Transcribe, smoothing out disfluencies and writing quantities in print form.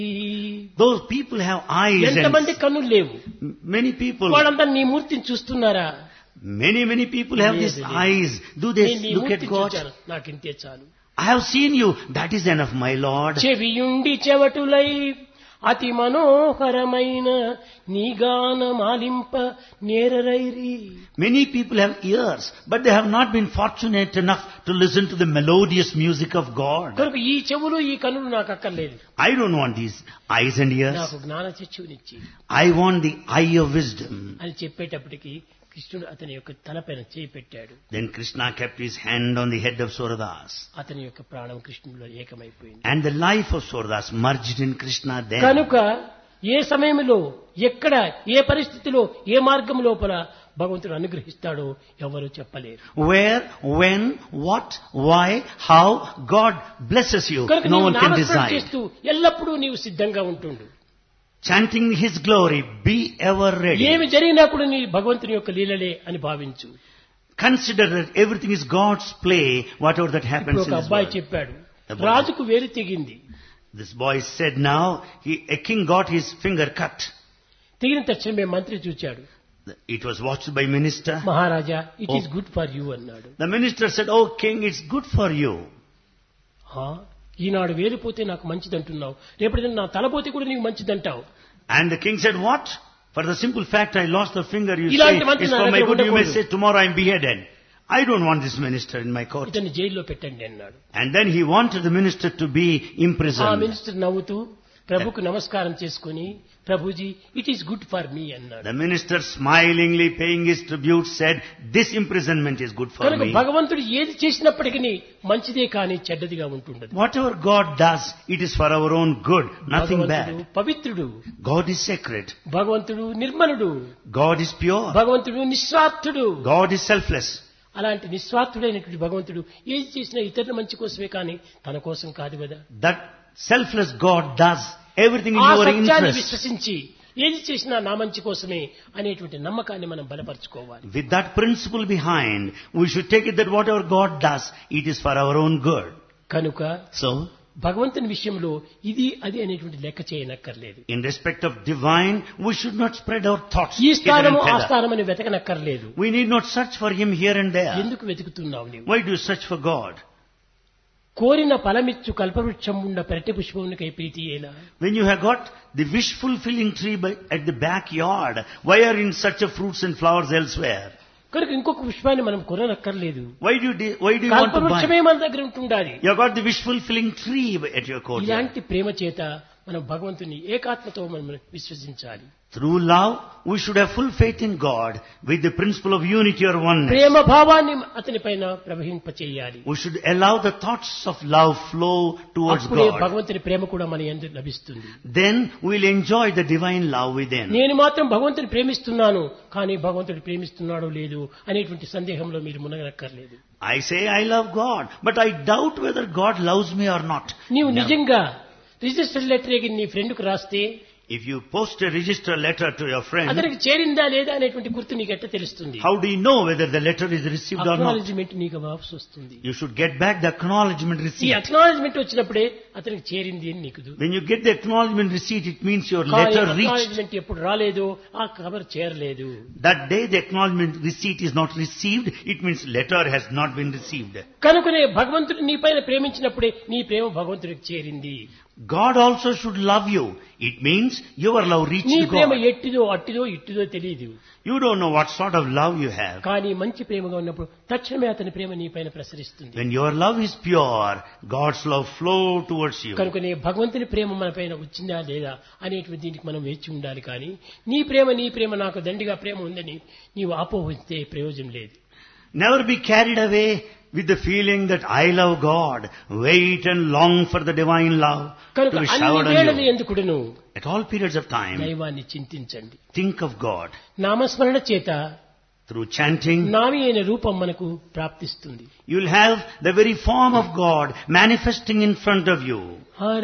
Those people have eyes ఎంతమంది and కన్నులు లేవు? many people, వాళ్ళంతా నీ మూర్తిని చూస్తున్నారా? many people have these లేదు, లేదు. eyes. Do they నేను నీ look at మూర్తిని God? చూచాను, నాకు ఇంతే చాలు. I have seen you. That is enough, my Lord. చెవియుండి చెవటులై అతి మనోహరమైన నీగాన మాలింప నేరరైరి. Many people have ears, but they have not been fortunate enough to listen to the melodious music of God. కనుక ఈ చెవులు ఈ కన్నులు నాకు అక్కర్లేదు. I don't want these eyes and ears. నాకు జ్ఞాన చక్షువునిచ్చి I want the eye of wisdom. అని చెప్పేటప్పటికి కృష్ణుడు అతని యొక్క తలపైన చేయి పెట్టాడు. Then Krishna kept his hand on the head of Suradas. అతని యొక్క ప్రాణం కృష్ణుడిలో ఏకమైపోయింది. And the life of Suradas merged in Krishna then. కనుక ఏ సమయంలో ఎక్కడ ఏ పరిస్థితిలో ఏ మార్గం లోపల భగవంతుడు అనుగ్రహిస్తాడో ఎవరు చెప్పలేరు. Where, when, what, why, how God blesses you, కనుక no నీవు one can నామస్మరణ decide. చేస్తూ ఎల్లప్పుడూ నీవు సిద్ధంగా ఉంటుండు. Chanting His glory, be ever ready. ఏమి జరిగినా కూడా నీ భగవంతుని యొక్క లీలలే అని భావించు. Consider that everything is God's play, whatever that happens ఇప్పుడు in ఒక this అబ్బాయి world. చెప్పాడు, The boy- రాజుకు వేలు తెగింది. This boy said now, a king got his finger cut. తెగిన తక్షణమే మంత్రి చూచాడు. It was watched by minister. Maharaja, it Oh. Is good for you అన్నాడు. The minister said, oh king, it's good for you. ఈనాడు వేలిపోతే నాకు మంచిదంటున్నావు, రేపటి నా తలపోతే కూడా నీకు మంచిదంటావు. And the king said, what? For the simple fact I lost the finger, you say, ఇలాంటి మంత్రి it's నా for my దగ్గర good, you may ఉండకూడదు. say, tomorrow I'm beheaded. I don't want this minister in my court. ఇతన్ని జైల్లో పెట్టండి అన్నాడు. And then he wanted the minister to be ఆ imprisoned. మినిస్టర్ నవ్వుతూ ప్రభుకు నమస్కారం చేసుకుని, Prabhuji it is good for me అన్నాడు. The minister smilingly paying his tribute said, this imprisonment is good for కనుక me. భగవంతుడు ఏది చేసినప్పటికీ మంచిదే కానీ చెడ్డదిగా ఉంటుండదు. Whatever God does, it is for our own good, nothing భగవంతుడు bad. పవిత్రుడు, God is sacred. భగవంతుడు నిర్మలుడు, God is pure. భగవంతుడు నిస్వార్థుడు. God is selfless. అలాంటి నిస్వార్థుడైనటువంటి భగవంతుడు ఏది చేసినా ఇతరుల మంచి కోసమే కానీ తన కోసం కాదు కదా. That selfless God does everything in ఆ your సత్యాన్ని interest. విశ్వసించి ఏది చేసినా నా మంచి కోసమే అనేటువంటి నమ్మకాన్ని మనం బలపరుచుకోవాలి. With that principle behind, we should take it that whatever God does, it is for our own good. కనుక So, భగవంతుని విషయంలో ఇది అది అనేటువంటి లెక్క చేయనక్కర్లేదు. in respect of divine, we should not spread our thoughts ఈ hither and స్థానము ఆ thither. స్థానమని వెతకనక్కర్లేదు. We need not search for Him here and there. ఎందుకు వెతుకుతున్నావు నీవు? Why do you search for God? కోరిన ఫలమిచ్చు కల్పవృక్షముండ పెరటి పుష్పమునికై ప్రీతి ఏలా. When you have got the wish-fulfilling tree at the backyard, why are you in search of fruits and flowers elsewhere? కనుక ఇంకొక పుష్పాన్ని మనం కొననక్కర్లేదు. Why do you want to కల్పవృక్షమే buy? మన దగ్గర ఉంటుండాలి. You have got the wish-fulfilling tree at your courtyard. ఇలాంటి ప్రేమ చేత మనం భగవంతుని ఏకాత్మతో మనం విశ్వసించాలి. Through love, we should have full faith in God with the principle of unity or oneness. ప్రేమ భావాన్ని అతని పైన ప్రవహింపచేయాలి. We should allow the thoughts of love flow towards అప్పుడే God. భగవంతుని ప్రేమ కూడా మన యందు లభిస్తుంది. Then we'll enjoy the divine love within. నేను మాత్రం భగవంతుని ప్రేమిస్తున్నాను, కానీ భగవంతుడు ప్రేమిస్తున్నాడో లేదు అనేటువంటి సందేహంలో మీరు మునగనక్కర్లేదు. I say I love God, but I doubt whether God loves me or not. నీవు No. నిజంగా రిజిస్టర్ లెటర్ నీ ఫ్రెండ్కు రాస్తే If you post a register letter to your friend, అతనికి చేరిందా లేదా అనేటువంటి గుర్తు నీకు ఎట్ట తెలుస్తుంది? how do you know whether the letter is received or not? Acknowledgement నీకు వాపసు వస్తుంది. You should get back the acknowledgement ఈ receipt. అక్నాలెడ్జ్మెంట్ వచ్చినప్పుడే అతనికి చేరింది అని నీకు When you get the acknowledgement receipt, it means your letter reached. Acknowledgement ఎప్పుడు రాలేదో ఆ కవర్ చేరలేదు. That day the acknowledgement receipt is not received, it means letter has not been received. కనుకనే భగవంతుడు నీ పైన ప్రేమించినప్పుడే నీ ప్రేమ భగవంతుడికి చేరింది. God also should love you. It means your love నీ reached ప్రేమ God. ఎట్టిదో అట్టిదో ఇట్టిదో తెలియదు. You don't know what sort of love you have. కానీ మంచి ప్రేమగా ఉన్నప్పుడు తక్షణమే అతని ప్రేమ నీ పైన ప్రసరిస్తుంది. When your love is pure, God's love flow towards you. కనుకనే భగవంతుని ప్రేమ మన పైన వచ్చిందా లేదా అనేటువంటి దీనికి మనం వేచి ఉండాలి. కానీ నీ ప్రేమ నాకు దండిగా ప్రేమ ఉందని నీవు ఆపోహిస్తే ప్రయోజనం లేదు. Never be carried away with the feeling that I love God. Wait and long for the divine love కనుక to be అన్ని showered వేళలు on you. ఎందుకుడును At all periods of time, దైవాన్ని చింతించండి. think of God. నామస్మరణ చేత Through chanting, నామి అయిన రూపం మనకు ప్రాప్తిస్తుంది. you'll have the very form of God manifesting in front of you.